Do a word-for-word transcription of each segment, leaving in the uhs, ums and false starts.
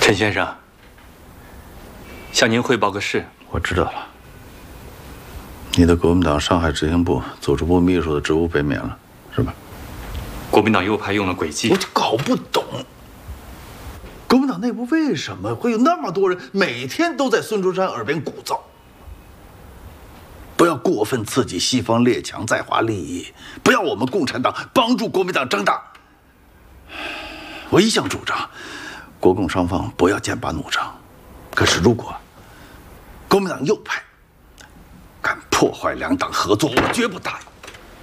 陈先生，向您汇报个事。 我知道了，你的国民党上海执行部组织部秘书的职务被免了，是吧？ 国民党右派用了诡计， 我就搞不懂，国民党内部为什么会有那么多人每天都在孙中山耳边鼓噪？不要过分刺激西方列强在华利益，不要我们共产党帮助国民党争大。我一向主张，国共双方不要剑拔弩张。可是如果国民党右派敢破坏两党合作，我绝不答应。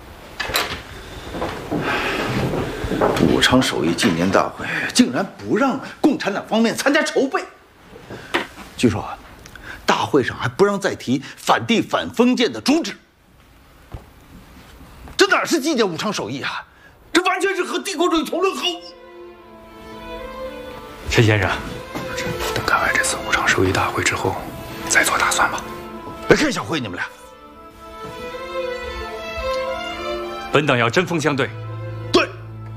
武昌首义纪念大会竟然不让共产党方面参加筹备，据说大会上还不让再提反帝反封建的主旨。这哪是纪念武昌首义啊？这完全是和帝国主义同流合污。 陈先生， 等开完这次武昌首义大会之后再做打算吧。 别开小会，你们俩。 本党要针锋相对。 对。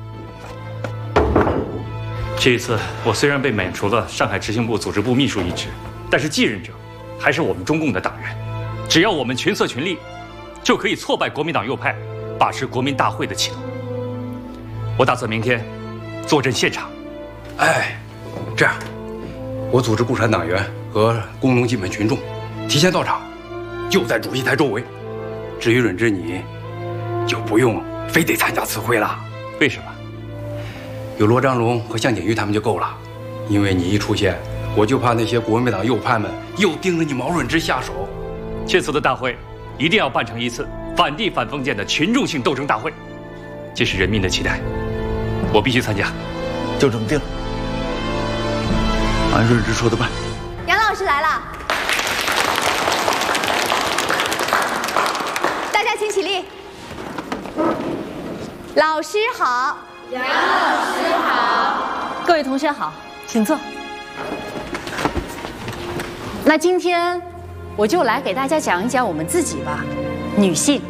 这一次，我虽然被免除了上海执行部组织部秘书一职，但是继任者还是我们中共的党员。只要我们群策群力，就可以挫败国民党右派，把持国民大会的企图。我打算明天坐镇现场。 哎，这样，我组织共产党员和工农基本群众提前到场，就在主席台周围。至于润之你，就不用非得参加此会了。 为什么？ 有罗章龙和向景瑜他们就够了，因为你一出现，我就怕那些国民党右派们又盯着你毛润之下手。 这次的大会一定要办成一次反帝反封建的群众性斗争大会，这是人民的期待，我必须参加。 就这么定了，按润之说的办。 杨老师来了，大家请起立。老师好。 杨老师好， 各位同学好，请坐。那今天我就来给大家讲一讲我们自己吧，女性。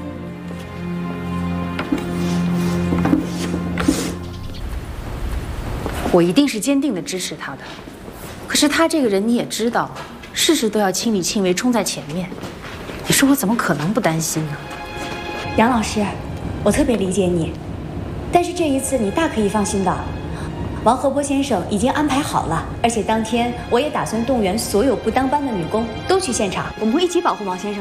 我一定是坚定的支持她的，可是她这个人你也知道，事事都要亲力亲为，冲在前面。你说我怎么可能不担心呢？ 杨老师，我特别理解你。但是这一次你大可以放心的，王河波先生已经安排好了，而且当天我也打算动员所有不当班的女工都去现场，我们会一起保护王先生。